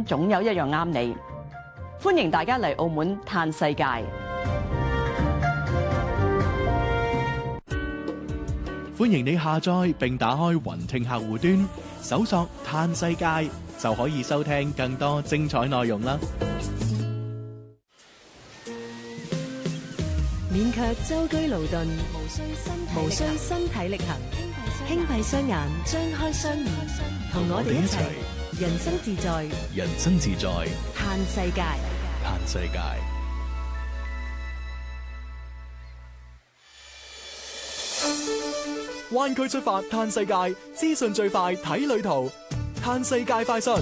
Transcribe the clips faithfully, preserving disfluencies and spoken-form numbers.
總有一樣啱你。歡迎大家嚟澳門嘆世界。 歡迎你下載並打開雲聽客戶端，搜索嘆世界就可以收聽更多精彩內容啦。 免卻舟車勞頓，無需身體力行，輕閉雙眼，張開雙耳，同我哋一齊人生自在， 人生自在， 嘆世界， 嘆世界。灣區出發嘆世界，資訊最快睇旅途，嘆世界快訊。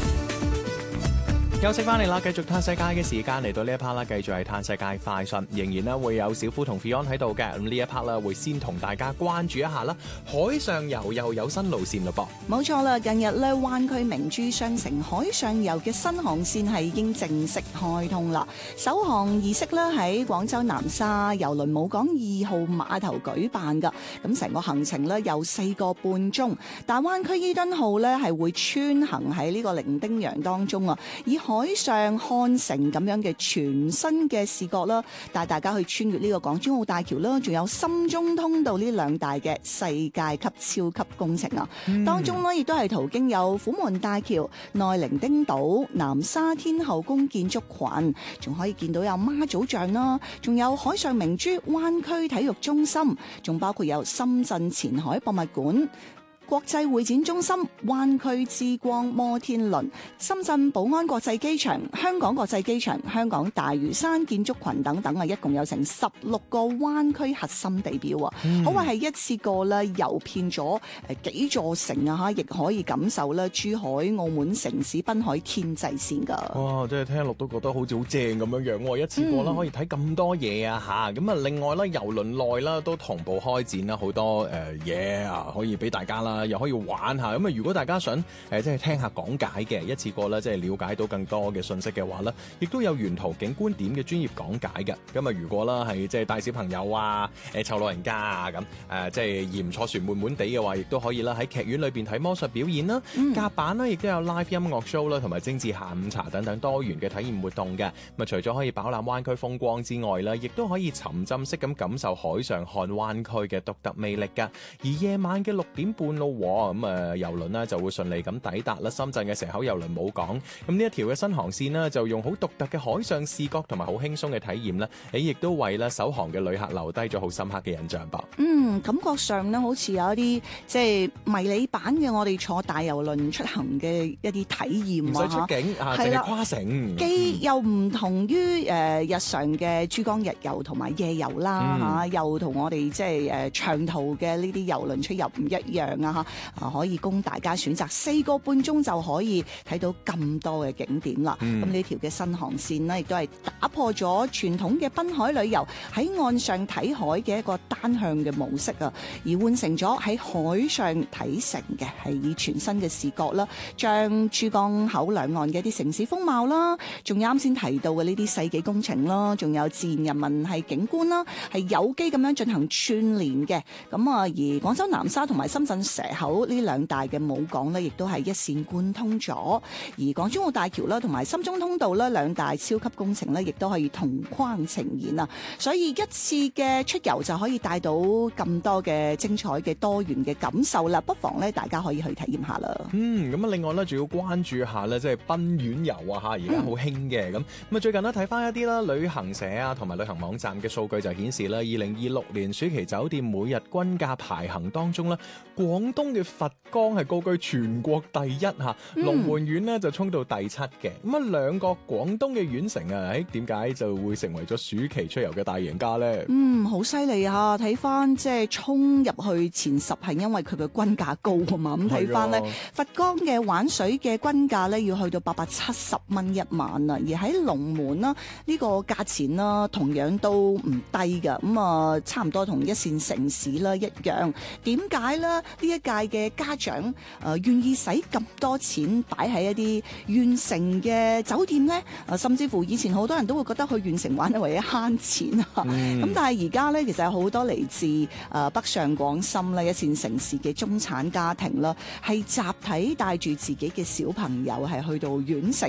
休息翻嚟啦，繼續嘆世界嘅時間嚟到呢一 part 啦，繼續係嘆世界快訊，仍然咧會有小夫同 Fion 喺度嘅。咁呢一 part 咧會先同大家關注一下啦，海上遊又有新路線嘞噃。 冇錯啦，近日咧灣區明珠雙城海上遊嘅新航線係已經正式開通啦。首航儀式咧喺廣州南沙郵輪母港二號碼頭舉辦噶，咁成個行程咧有四個半鐘。大灣區伊敦號咧係會穿行喺呢個伶仃洋當中啊，以海上看城咁樣嘅全新嘅視覺啦，帶大家去穿越呢個港珠澳大橋啦，仲有深中通道呢兩大嘅世界級超級工程啊！嗯、當中呢亦都係途經有虎門大橋、內伶仃島、南沙天后宮建築群，仲可以見到有媽祖像啦，仲有海上明珠灣區體育中心，仲包括有深圳前海博物館、國際會展中心、灣區之光摩天輪、深圳寶安國際機場、香港國際機場、香港大嶼山建築群等等啊，一共有成十六個灣區核心地標啊，嗯、可謂係一次過咧遊遍咗誒幾座城啊嚇，亦可以感受咧珠海、澳門城市濱海天際線㗎。 哇！即係聽落都覺得好似好正咁樣樣喎，一次過啦、嗯、可以睇咁多嘢啊嚇！咁啊，另外咧郵輪內啦都同步開展啦好多誒嘢啊，可以俾大家啦。又可以玩下咁啊！如果大家想誒、呃、即係聽下講解嘅一次過咧，即係了解到更多嘅信息嘅話咧，亦都有沿途景觀點嘅專業講解嘅。咁啊，如果啦係即係帶小朋友啊、誒湊老人家啊咁誒，即係嫌坐船悶悶地嘅話，亦都可以啦喺劇院裏邊睇魔術表演啦、甲、嗯、板啦，亦都有 live 音樂 show 啦，同埋精緻下午茶等等多元嘅體驗活動嘅。咁啊，除咗可以飽覽灣區風光之外啦，亦都可以沉浸式咁感受海上看灣區嘅獨特魅力㗎。而夜晚嘅六點半咯。咁啊，郵輪呢就會順利咁抵達啦深圳嘅蛇口郵輪母港。咁呢一條嘅新航線呢，就用好獨特嘅海上視覺同埋好輕鬆嘅體驗啦，誒，亦都為咧首航嘅旅客留低咗好深刻嘅印象噃。 嗯，感覺上呢，好似有一啲即係迷你版嘅我哋坐大郵輪出行嘅一啲體驗啊， 唔使出境啊，淨係跨城， 既又唔同於誒日常嘅珠江日遊同埋夜遊啦嚇、嗯啊，又同我哋即係誒長途嘅呢啲郵輪出入唔一樣啊嚇。啊，可以供大家選擇，四個半鐘就可以睇到咁多嘅景點啦。咁呢條嘅新航線呢，亦都係打破咗傳統嘅濱海旅遊喺岸上睇海嘅一個單向嘅模式啊，而換成咗喺海上睇城嘅，係以全新嘅視覺啦，將珠江口兩岸嘅一啲城市風貌啦，仲有啱先提到嘅呢啲世紀工程啦，仲有自然人文係景觀啦，係有機咁樣進行串聯嘅。咁啊，而廣州南沙同埋深圳蛇口呢兩大嘅母港呢，亦都係一線貫通咗。而港珠澳大橋啦，同埋深中通道啦，兩大超級工程呢，亦都可以同框呈現啊！所以一次嘅出遊就可以帶到咁多嘅精彩嘅多元嘅感受啦，不妨咧大家可以去體驗下啦。 嗯，咁啊，另外咧，仲要關注下咧，即係賓園遊啊嚇，而家好興嘅咁。咁啊，最近呢，睇翻一啲啦，旅行社啊同埋旅行網站嘅數據就顯示啦，二零二六年暑期酒店每日均價排行當中咧，廣東嘅佛岡係高居全國第一嚇，龍門縣呢就衝到第七嘅。咁啊，兩個廣東嘅縣城啊，誒點解就會成為咗暑期出遊嘅大贏家咧？ 嗯，好犀利啊！睇翻即係衝入去前十係因為佢嘅均價高啊嘛。咁睇翻咧，佛岡嘅玩水嘅均價咧要去到八百七十蚊一晚啊，而喺龍門啦呢個價錢啦同樣都唔低㗎。咁啊，差唔多同一線城市啦一樣。點解咧？呢一屆嘅家長誒願意使咁多錢擺喺一啲縣城嘅酒店咧？誒，甚至乎以前好多人都會覺得去縣城玩係為咗慳錢啊。咁、嗯、但係而家咧，其實有好多嚟自誒北上廣深啦一線城市嘅中產家庭啦，係集體帶住自己嘅小朋友係去到縣城，